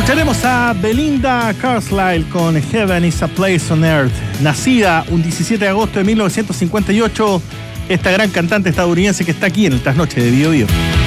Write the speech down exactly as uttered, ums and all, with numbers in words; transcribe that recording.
Escucharemos a Belinda Carlisle con Heaven is a Place on Earth. Nacida un diecisiete de agosto de mil novecientos cincuenta y ocho, esta gran cantante estadounidense que está aquí en el Trasnoche de Bio Bio.